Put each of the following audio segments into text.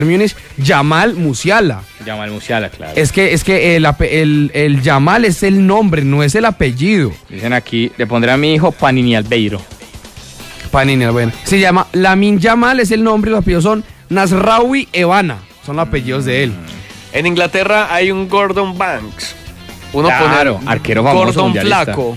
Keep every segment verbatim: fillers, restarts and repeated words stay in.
Múnich, Yamal Musiala. Yamal Musiala, claro. Es que, es que el, el, el Yamal es el nombre, no es el apellido. Dicen aquí, le pondré a mi hijo Panini Albeiro. Panini, bueno. Se llama Lamine Yamal, es el nombre, los apellidos son Nasraoui Evana. Son los apellidos de él. En Inglaterra hay un Gordon Banks. Uno claro, pone arquero famoso, Gordon Flaco.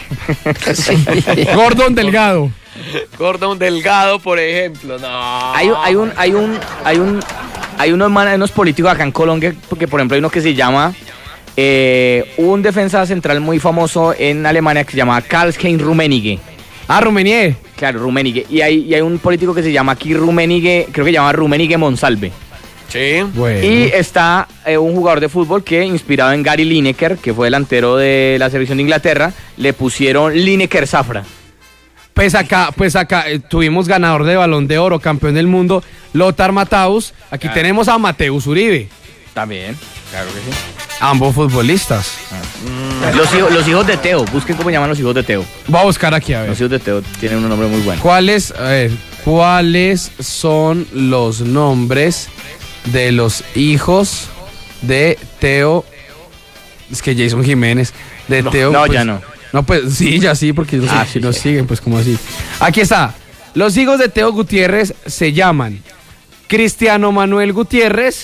Gordon Delgado. Gordon Delgado, por ejemplo. No. Hay, hay un, hay un, hay un, hay unos, man, unos políticos acá en Colombia, porque por ejemplo hay uno que se llama, eh, un defensa central muy famoso en Alemania que se llama Karl-Heinz Rummenigge. Ah, Rummenigge. Claro, Rummenigge. Y hay, y hay un político que se llama aquí Rummenigge, creo que se llama Rummenigge Monsalve. Sí. Bueno. Y está eh, un jugador de fútbol que, inspirado en Gary Lineker, que fue delantero de la selección de Inglaterra, le pusieron Lineker Zafra. Pues acá, pues acá eh, tuvimos ganador de Balón de Oro, campeón del mundo, Lothar Matthaus. Aquí claro. tenemos a Mateus Uribe. También, claro que sí. Ambos futbolistas. Ah. Mm. Los, hijos, los hijos de Teo, busquen cómo llaman los hijos de Teo. Voy a buscar aquí, a ver. Los hijos de Teo tienen un nombre muy bueno. ¿Cuáles, a ver, cuáles son los nombres de los hijos de Teo? Es que Jason Jiménez, de no, Teo. No, pues, ya no. No, pues sí, ya sí, porque Ah, si sí, nos sí. siguen, pues como así. Aquí está. Los hijos de Teo Gutiérrez se llaman Cristiano Manuel Gutiérrez.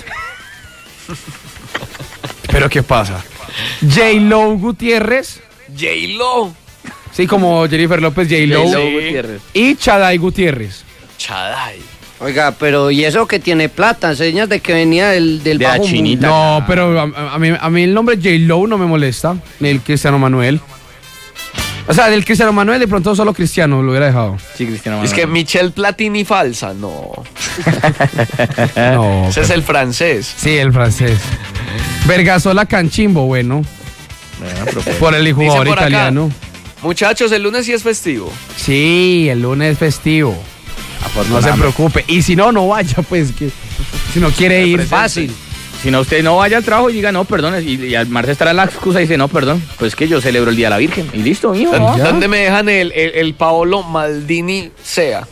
¿Pero qué pasa? J-Lo Gutiérrez. J-Lo. Sí, como Jennifer López, J-Lo. J-Lo Sí. Gutiérrez. Y Chaday Gutiérrez. Chaday. Oiga, pero ¿y eso que tiene plata? Señas de que venía del, del De la bajo mundo. chinita. No, pero a, a mí, a mí el nombre J-Lo no me molesta, ni el Cristiano Manuel. O sea, del Cristiano Manuel de pronto solo Cristiano lo hubiera dejado. Sí, Cristiano Es Manuel. que Michel Platini falsa, no. No. Ese es el francés. Sí, el francés. Vergasola Canchimbo, bueno. Bueno, pero pues, Por el Dice jugador por acá, italiano. Muchachos, el lunes sí es festivo. Sí, el lunes es festivo. No se preocupe. Y si no, no vaya, pues. Que, si no quiere ir. Fácil. si no, usted no vaya al trabajo y diga, no, perdón, y, y al martes estará la excusa y dice, no, perdón, pues que yo celebro el Día de la Virgen. Y listo, hijo. ¿Dónde, ¿Ya? ¿Dónde me dejan el, el, el Paolo Maldini sea?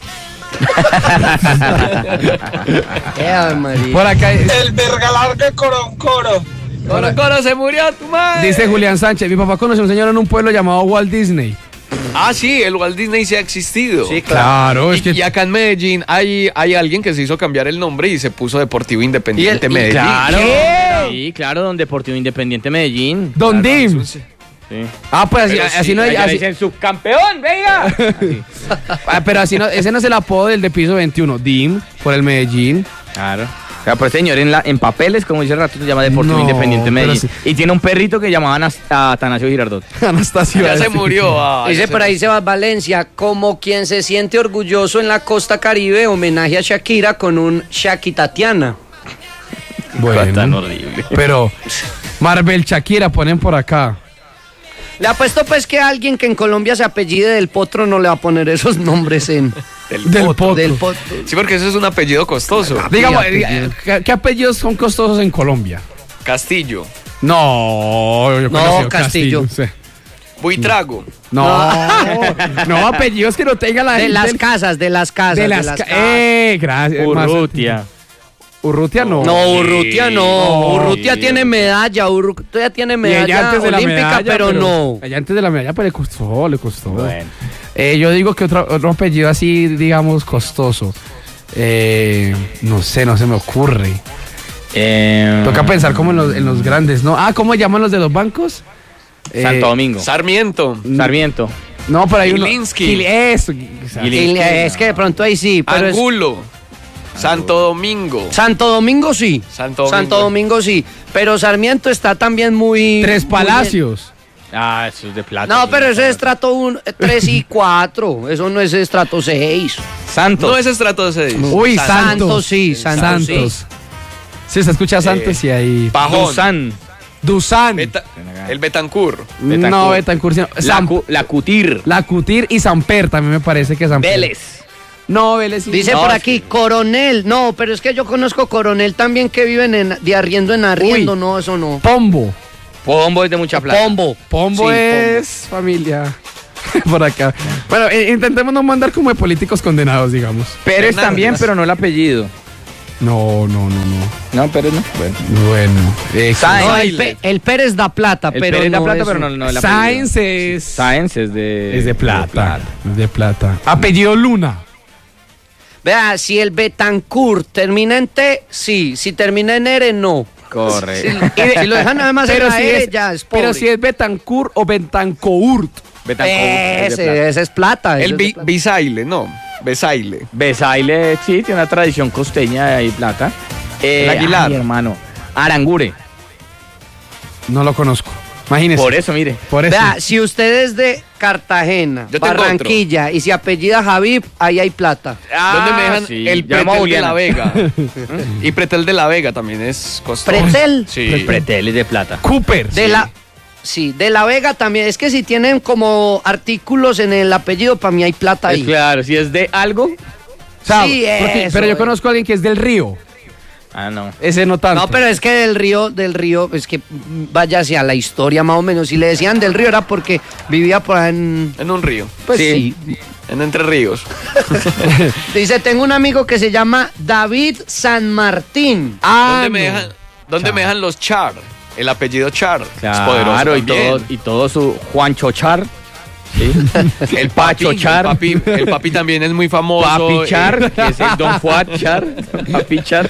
Eh, María. Por acá El vergalar de Coroncoro. Coro, Coro, se murió tu madre. dice Julián Sánchez, mi papá conoció a un señor en un pueblo llamado Walt Disney. Ah, sí, el Walt Disney sí ha existido. Sí, Claro, Y, es que... y acá en Medellín hay, hay alguien que se hizo cambiar el nombre y se puso Deportivo Independiente Y el- y Medellín. Claro. ¿Qué? Sí, claro, don Deportivo Independiente Medellín. Don Claro, Dim. eso sí. Sí. Ah, pues así, Pero así sí, no hay... Allá le así- dicen subcampeón, venga. Así. ah, pero así no, ese no es el apodo del de piso veintiuno. Dim, por el Medellín. Claro. O sea, pues señor, en, la, en papeles, como dice el rato, se llama Deportivo No, Independiente pero Medellín. sí. Y tiene un perrito que llamaban a, a Atanasio Girardot. Anastasio. Ya se este. murió. ah, Dice ya se por ahí Sebas Valencia, como quien se siente orgulloso en la costa Caribe, homenaje a Shakira con un Shaki Tatiana. Tan Bueno, horrible. pero Marvel Shakira ponen por acá. Le apuesto pues que alguien que en Colombia se apellide del Potro no le va a poner esos nombres en... Del Del Potro. Potro. Del Potro. Sí, porque eso es un apellido costoso. Digamos, Sí, apellido. ¿qué, qué apellidos son costosos en Colombia? Castillo. No, yo No, conocí a Castillo. sí. Buitrago. No, no, apellidos que no tenga la De gente. las casas, de las casas. De las, ca- casas. Eh, gracias. más- Urrutia. Urrutia no. No, Urrutia no. No. Urrutia tiene medalla, Urrutia tiene Y medalla ella antes de la olímpica, medalla, pero, no. Ella antes de la medalla, pero le costó, le costó. Bueno. Eh, yo digo que otro, otro apellido así, digamos, costoso. Eh, no sé, no se me ocurre. Eh, Toca pensar como en los, en los grandes, ¿no? Ah, ¿cómo llaman los de los bancos? Eh, Santo Domingo. Sarmiento. Sarmiento. No, por ahí uno. Gilinski. Gil- Eso. Y es que de pronto ahí sí, pero es... Angulo. Santo Domingo. Santo Domingo sí. Santo Domingo. Santo Domingo sí. Pero Sarmiento está también muy... Tres muy- Palacios. Ah, eso es de plata. No, pero ese es estrato uno, tres y cuatro. Eso no es estrato seis. Santos. No es estrato seis. Uy, Santos. Santos sí, Santos, Santos. sí. Sí, se escucha Santos y ahí. Pajón. Dusan. Dusan. Beta- el Betancur. No, Betancourt. Betancourt. sino- La, Sam- cu- la Cutir. La Cutir y Samper también me parece que Samper. Vélez. No, Vélez sí. Dice No, por es aquí, Coronel. No, pero es que yo conozco Coronel también que viven en, de arriendo en arriendo. Uy. No, eso no. Pombo. Pombo es de mucha plata. Pombo. Pombo Sí, es familia. Por acá. Bueno, eh, intentemos no mandar como de políticos condenados, digamos. Pérez Fernández. también, pero no el apellido. No, no, no, no. No, Pérez no. Bueno. Bueno. eh, Sainz. No, el, Pe- el Pérez da plata, El pero Pérez da no plata, es pero un- no, no el apellido. Sainz es, Sainz es de... es de plata. Es de plata. Apellido Luna. Vea, si el Betancourt termina en T, sí. Si termina en R, no. Correcto. Si, si lo dejan nada más en Pero la si R, es, ya es pobre. pero si es Betancourt o Betancourt. Betancourt es de plata. Ese, ese es plata. ese El es de bi- plata. Bisaile, no. Besaile. Besaile, sí, tiene una tradición costeña de ahí plata. Eh, El Aguilar. ay, hermano. Arangure. No lo conozco. Imagínese. Por eso, mire. Por eso. Vea, si usted es de Cartagena, Yo tengo Barranquilla y se apellida Javib, ahí hay plata. ¿Dónde me dejan Ah, sí. el Llamo a pretel de Juliana. la Vega? Y pretel de la Vega también es costoso. ¿Pretel? Sí. Pretel es de plata. Cooper. De la sí, de la Vega también. Es que si tienen como artículos en el apellido, para mí hay plata Es ahí. claro, si es de algo. O sea, Sí, porque- eso, pero yo eh. conozco a alguien que es del Río. Ah, no. Ese no tanto. No, pero es que del río, del río, es que vaya hacia la historia más o menos. Si le decían del río era porque vivía por ahí en... En un río. Pues sí. Sí. En Entre Ríos. Dice, tengo un amigo que se llama David San Martín. Ah, ¿Dónde, me no. dejan, ¿dónde me dejan los Char? El apellido Char. es Claro, poderoso y también. todo, y todo su Juancho Char. ¿sí? El Pacho papi, Char. El papi, el papi también es muy famoso. Papi Char, eh, que es el Don Fuad Char. Papi Char.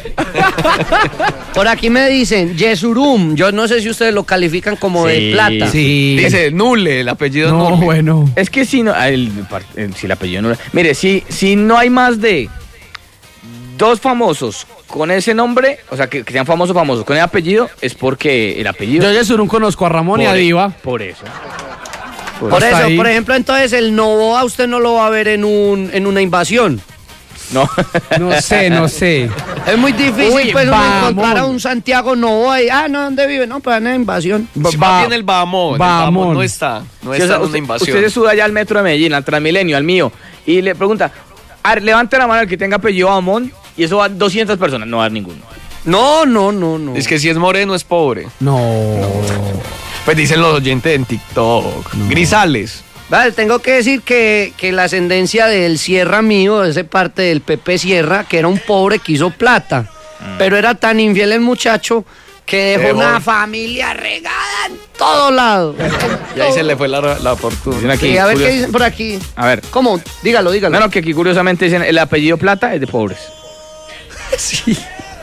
Por aquí me dicen Yesurum. Yo no sé si ustedes lo califican como de Sí. plata. Sí. Dice Nule, el apellido No, Nule. bueno. Es que si no. ah, El, el- si el apellido no. Mire, si, si no hay más de dos famosos con ese nombre, o sea, que, que sean famosos, famosos con el apellido, es porque el apellido. Yo de Surún conozco a Ramón y a Por- Diva. Por eso. Por Hasta eso, ahí. por ejemplo, entonces el Novoa usted no lo va a ver en un en una invasión. No. No sé, no sé. Es muy difícil Uy, pues uno Bahamón. encontrar a un Santiago Novoa y, ah, no, ¿dónde vive? No, pues en una invasión. Si Va- va bien el Bahamón. El Bahamón. Bahamón no está. No Sí, o está sea, en una usted, invasión. usted se sube allá al metro de Medellín, al Transmilenio, al mío, y le pregunta, a ver, levante la mano el que tenga apellido Amón, y eso va a doscientas personas, no va a dar ninguno. No, no, no, no. Es que si es moreno es pobre. No. Pues dicen los oyentes en TikTok. Grisales. Vale, tengo que decir que, que la ascendencia del Sierra mío, ese parte del Pepe Sierra, que era un pobre que hizo plata, pero era tan infiel el muchacho que dejó Dejó. una familia regada en todo lado. Y ahí se le fue la, la fortuna. Dicen aquí, Sí, a ver qué curioso- dicen por aquí. A ver. ¿Cómo? Dígalo, dígalo. No, no, que aquí curiosamente dicen el apellido Plata es de pobres. Sí.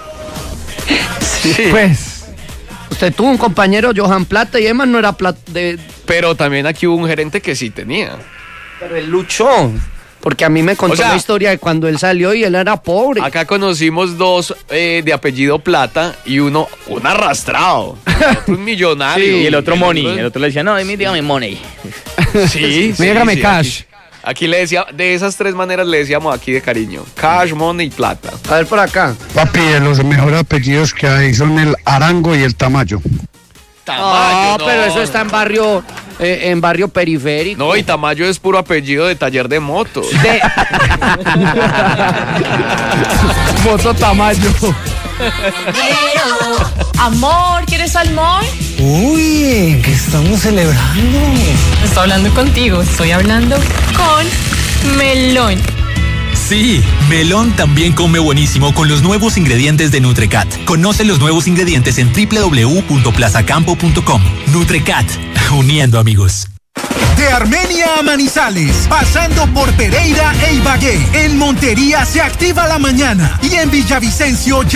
Pues. Usted tuvo un compañero, Johan Plata, y además no era plata de... Pero también aquí hubo un gerente que sí tenía. Pero él luchó. Porque a mí me contó O sea, la historia de cuando él salió y él era pobre. Acá conocimos dos eh, de apellido Plata y uno, un arrastrado. El otro un millonario. y el otro Money. otro- El otro le decía, no, dime, dígame Money. Sí, sí, Dígame sí, cash. Aquí, aquí le decía, de esas tres maneras le decíamos aquí de cariño. Cash, money y plata. A ver por acá. Papi, de los mejores apellidos que hay son el Arango y el Tamayo. Ah, pero eso está en barrio, eh, en barrio periférico. No, y Tamayo es puro apellido de taller de motos. De- Moto Tamayo. Amor, ¿quieres salmón? Uy, ¿qué estamos celebrando? Estoy hablando contigo, estoy hablando con Melón. Sí, Melón también come buenísimo con los nuevos ingredientes de Nutrecat. Conoce los nuevos ingredientes en doble u doble u doble u punto plazacampo punto com. Nutrecat, uniendo amigos. De Armenia a Manizales, pasando por Pereira e Ibagué, en Montería se activa la mañana y en Villavicencio